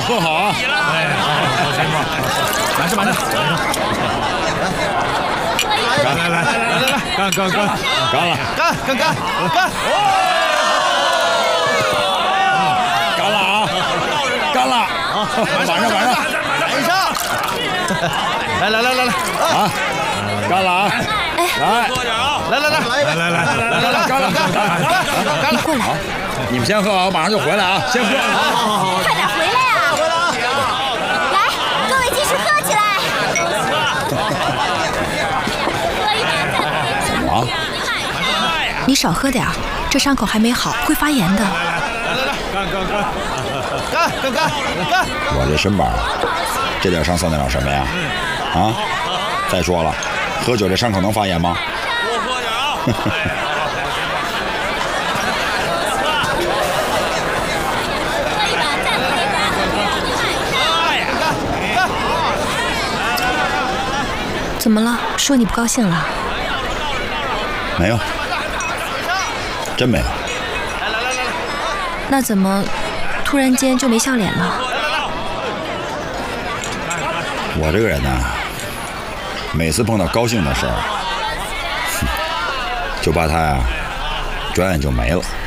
喝好啊！ 哎，好，辛苦，完事。来，干了！ 干了！晚上， 来啊！干了啊！ 来，干了！ 你过来， 你们先喝啊，我马上就回来啊！先喝。 快点回来啊！来，各位继续喝起来。 怎么了？ 你少喝点，这伤口还没好，会发炎的。 干！ 我这身板，这点伤算得了什么呀？啊！再说了，喝酒这伤口能发炎吗？ 多喝点啊！ 怎么了？说你不高兴了？ 没有，真没有。 那怎么突然间就没笑脸了？ 我这个人呢，每次碰到高兴的事儿，就怕他呀，转眼就没了。